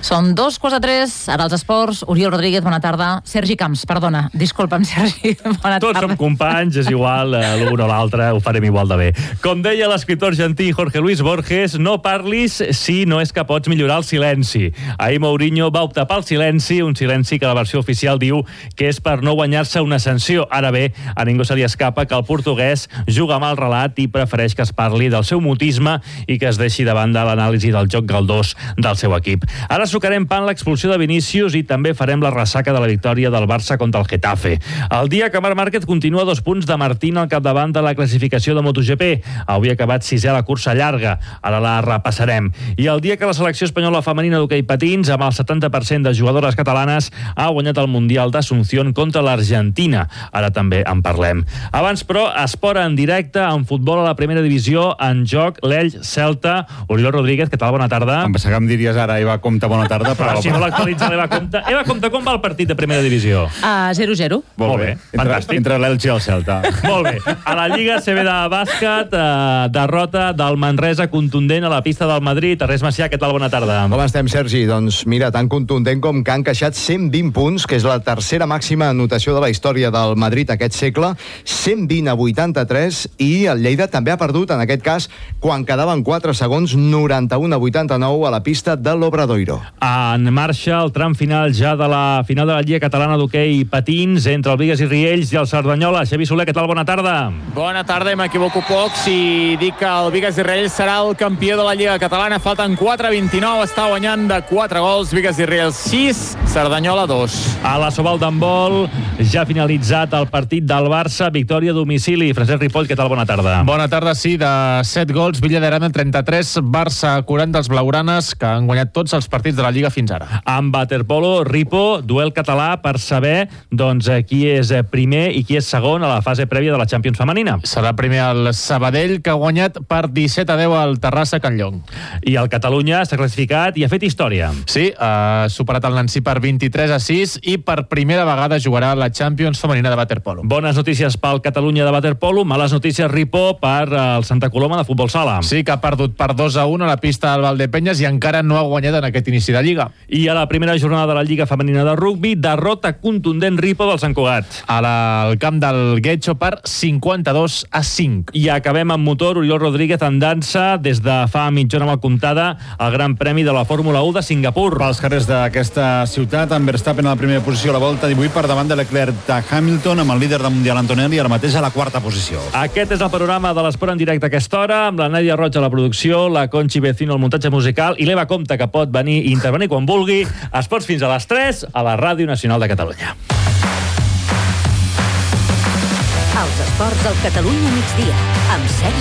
Són 2:15, ara els esports. Oriol Rodríguez, bona tarda. Sergi Camps, perdona, disculpa'm, Sergi, bona tarda. Tots som companys, és igual, l'un o l'altre, ho farem igual de bé. Com deia l'escriptor argentí Jorge Luis Borges, no parlis si no és que pots millorar el silenci. Ahir Mourinho va optar pel silenci, un silenci que la versió oficial diu que és per no guanyar-se una sanció. Ara bé, a ningú se li escapa que el portuguès juga amb el relat i prefereix que es parli del seu mutisme i que es deixi de banda l'anàlisi del joc galdós del seu equip. Ara sucarem pa en l'expulsió de Vinícius i també farem la ressaca de la victòria del Barça contra el Getafe. El dia que Marc Márquez continua 2 punts de Martín al capdavant de la classificació de MotoGP. Avui ha acabat 6è a la cursa llarga. Ara la repassarem. I el dia que la selecció espanyola femenina d'hoquei patins, amb el 70% de jugadores catalanes, ha guanyat el Mundial d'Asunción contra l'Argentina. Ara també en parlem. Abans, però, esport en directe, en futbol a la primera divisió, en joc l'Elx-Celta. Oriol Rodríguez, què tal? Bona tarda. Em pensava que em diries ara, Eva Comte, bona tarda. Però si no l'actualitza l'Eva Comte. Eva Comte, com va el partit de primera divisió? 0-0. Molt bé, fantàstic. Entre l'Elx i el Celta. Molt bé. A la Lliga CB de bàsquet, derrota del Manresa contundent a la pista del Madrid. Ernest Macià, què tal? Bona tarda. Com estem, Sergi? Doncs mira, tan contundent com que han encaixat 120 punts, que és la tercera màxima anotació de la història del Madrid aquest segle, 120 a 83, i el Lleida també ha perdut, en aquest cas, quan quedaven 4 segons, 91 a 89 a la pista de l'Obradoiro. En marxa el tram final ja de la final de la Lliga Catalana d'Hoquei Patins entre el Bigues i Riells i el Cerdanyola. Xavi Soler, què tal? Bona tarda. Bona tarda, i m'equivoco poc si dic que el Bigues i Riells serà el campió de la Lliga Catalana. Falten 4:29, està guanyant de 4 gols, Bigues i Riells 6, Cerdanyola 2. A la Sobal d'handbol ja ha finalitzat el partit del Barça, victòria a domicili. Francesc Ripoll, què tal? Bona tarda. Bona tarda, sí, de 7 gols, Villa d'Arana 33, Barça 40 dels blaugranes, que han guanyat tots els partits de la Lliga fins ara. En waterpolo, Ripo, duel català per saber qui és primer i qui és segon a la fase prèvia de la Champions femenina. Serà primer el Sabadell, que ha guanyat per 17-10 al Terrassa Can Llong. I el Catalunya s'ha classificat i ha fet història. Sí, ha superat el Nancy per 23-6 i per primera vegada jugarà la Champions femenina de waterpolo. Bones notícies pel Catalunya de waterpolo, males notícies, Ripo, per el Santa Coloma de futbol sala. Sí, que ha perdut per 2-1 a la pista del Valdepenyes i encara no ha guanyat en aquest inici de Lliga. I a la primera jornada de la Lliga Femenina de Rugbi, derrota contundent Ripo del Sant Cugat. Al camp del Guetxo per 52-5. I acabem amb motor, Oriol Rodríguez en dansa des de fa mitja hora mal comptada el Gran Premi de la Fórmula 1 de Singapur. Pels carrers d'aquesta ciutat, en Verstappen a la primera posició a la volta 18 per davant de Leclerc de Hamilton, amb el líder del Mundial Antonelli ara mateix a la 4ª posició. Aquest és el panorama de l'esport en directe a aquesta hora, amb la Nàdia Roig a la producció, la Conchi Vecino al muntatge musical i l'Eva Comte, que pot venir i intervenir quan vulgui. Esports fins a les 3 a la Ràdio Nacional de Catalunya. Els esports al Catalunya migdia, amb Sergi